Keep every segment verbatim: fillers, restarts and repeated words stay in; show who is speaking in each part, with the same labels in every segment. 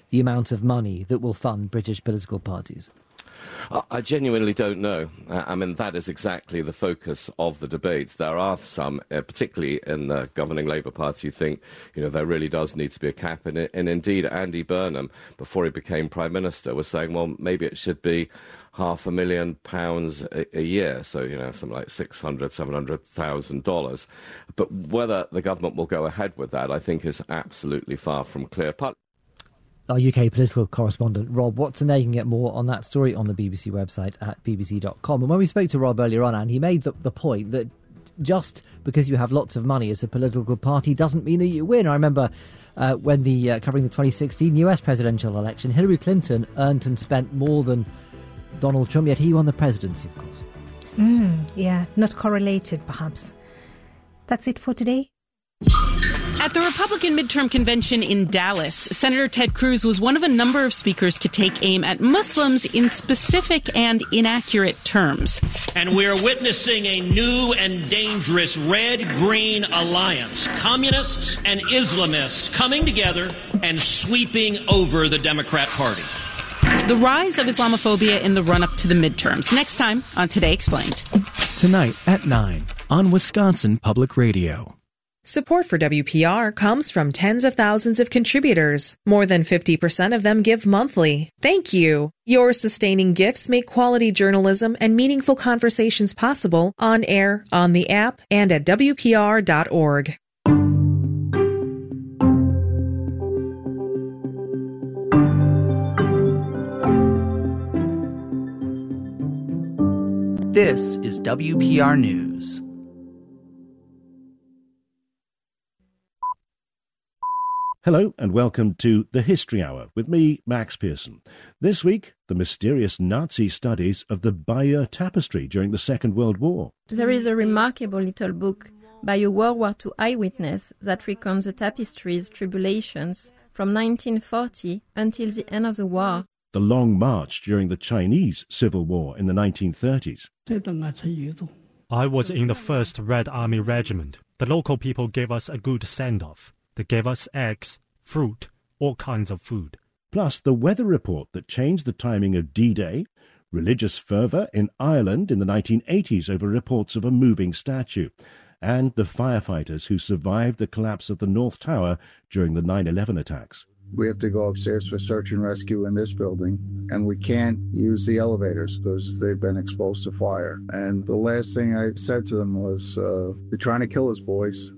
Speaker 1: the amount of money that will fund British political parties?
Speaker 2: I genuinely don't know. I mean, that is exactly the focus of the debate. There are some, uh, particularly in the governing Labour Party, who think, you know, there really does need to be a cap in it. And indeed, Andy Burnham, before he became Prime Minister, was saying, well, maybe it should be half a million pounds a, a year. So, you know, something like six hundred, seven hundred thousand dollars. But whether the government will go ahead with that, I think, is absolutely far from clear. Part-
Speaker 1: Our U K political correspondent, Rob Watson, there. You can get more on that story on the B B C website at b b c dot com. And when we spoke to Rob earlier on, and he made the, the point that just because you have lots of money as a political party doesn't mean that you win. I remember uh, when the uh, covering the twenty sixteen U S presidential election, Hillary Clinton earned and spent more than Donald Trump, yet he won the presidency, of course.
Speaker 3: Mm, yeah, not correlated, perhaps. That's it for today.
Speaker 4: At the Republican midterm convention in Dallas, Senator Ted Cruz was one of a number of speakers to take aim at Muslims in specific and inaccurate terms.
Speaker 5: And we're witnessing a new and dangerous red-green alliance. Communists and Islamists coming together and sweeping over the Democrat Party.
Speaker 4: The rise of Islamophobia in the run-up to the midterms. Next time on Today Explained.
Speaker 6: Tonight at nine on Wisconsin Public Radio.
Speaker 7: Support for W P R comes from tens of thousands of contributors. More than fifty percent of them give monthly. Thank you. Your sustaining gifts make quality journalism and meaningful conversations possible on air, on the app, and at w p r dot org.
Speaker 8: This is W P R News.
Speaker 9: Hello and welcome to The History Hour with me, Max Pearson. This week, the mysterious Nazi studies of the Bayeux Tapestry during the Second World War.
Speaker 10: There is a remarkable little book by a World War Two eyewitness that recounts the tapestry's tribulations from nineteen forty until the end of the war.
Speaker 9: The Long March during the Chinese Civil War in the nineteen thirties.
Speaker 11: I was in the first Red Army Regiment. The local people gave us a good send-off. They gave us eggs, fruit, all kinds of food.
Speaker 9: Plus the weather report that changed the timing of D-Day, religious fervour in Ireland in the nineteen eighties over reports of a moving statue, and the firefighters who survived the collapse of the North Tower during the nine eleven attacks.
Speaker 12: We have to go upstairs for search and rescue in this building, and we can't use the elevators because they've been exposed to fire. And the last thing I said to them was, uh, they're trying to kill us, boys.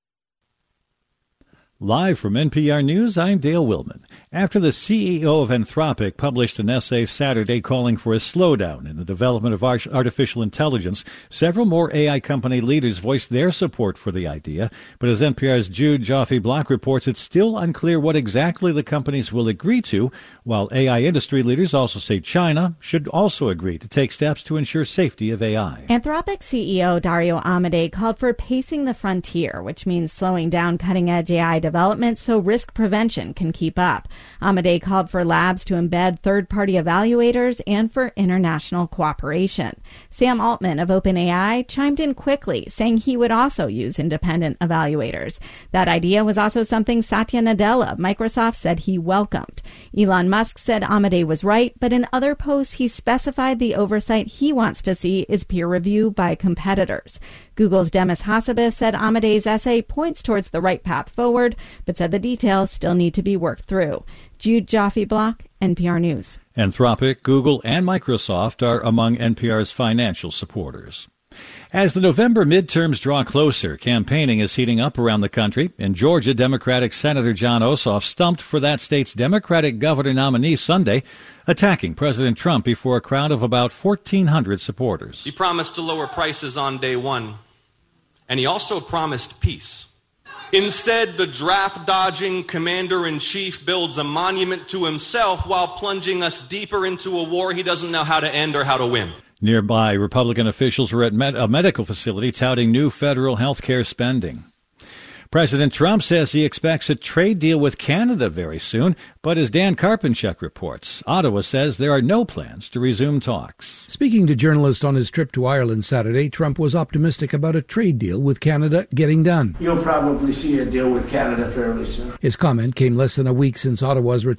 Speaker 13: Live from N P R News, I'm Dale Willman. After the C E O of Anthropic published an essay Saturday calling for a slowdown in the development of artificial intelligence, several more A I company leaders voiced their support for the idea. But as N P R's Jude Joffe-Block reports, it's still unclear what exactly the companies will agree to, while A I industry leaders also say China should also agree to take steps to ensure safety of A I.
Speaker 14: Anthropic C E O Dario Amodei called for pacing the frontier, which means slowing down cutting-edge A I development so risk prevention can keep up. Amodei called for labs to embed third-party evaluators and for international cooperation. Sam Altman of OpenAI chimed in quickly, saying he would also use independent evaluators. That idea was also something Satya Nadella of Microsoft said he welcomed. Elon Musk said Amodei was right, but in other posts he specified the oversight he wants to see is peer review by competitors. Google's Demis Hassabis said Amodei's essay points towards the right path forward, but said the details still need to be worked through. Jude Joffe-Block, N P R News.
Speaker 13: Anthropic, Google, and Microsoft are among N P R's financial supporters. As the November midterms draw closer, campaigning is heating up around the country. In Georgia, Democratic Senator Jon Ossoff stumped for that state's Democratic governor nominee Sunday, attacking President Trump before a crowd of about fourteen hundred supporters.
Speaker 15: He promised to lower prices on day one, and he also promised peace. Instead, the draft-dodging commander-in-chief builds a monument to himself while plunging us deeper into a war he doesn't know how to end or how to win.
Speaker 13: Nearby, Republican officials were at med- a medical facility touting new federal health care spending. President Trump says he expects a trade deal with Canada very soon, but as Dan Karpenchuk reports, Ottawa says there are no plans to resume talks.
Speaker 16: Speaking to journalists on his trip to Ireland Saturday, Trump was optimistic about a trade deal with Canada getting done.
Speaker 17: You'll probably see a deal with Canada fairly soon.
Speaker 16: His comment came less than a week since Ottawa's